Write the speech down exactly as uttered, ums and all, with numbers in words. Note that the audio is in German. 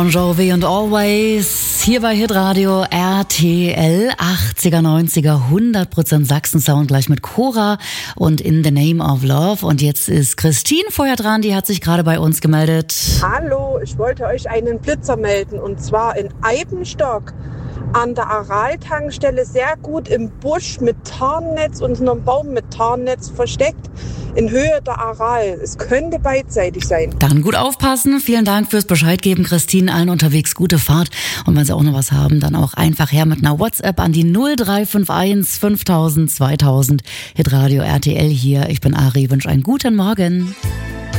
Bon Jovi und Always hier bei Hitradio R T L achtziger, neunziger, hundert Prozent Sachsen-Sound gleich mit Cora und In the Name of Love. Und jetzt ist Christine vorher dran, die hat sich gerade bei uns gemeldet. Hallo, ich wollte euch einen Blitzer melden und zwar in Eibenstock an der Aral-Tankstelle, sehr gut im Busch mit Tarnnetz und einem Baum mit Tarnnetz versteckt in Höhe der Aral. Es könnte beidseitig sein. Dann gut aufpassen. Vielen Dank fürs Bescheid geben, Christine. Allen unterwegs gute Fahrt. Und wenn Sie auch noch was haben, dann auch einfach her mit einer WhatsApp an die null drei fünf eins fünftausend zweitausend. Hitradio R T L hier. Ich bin Ari, wünsche einen guten Morgen.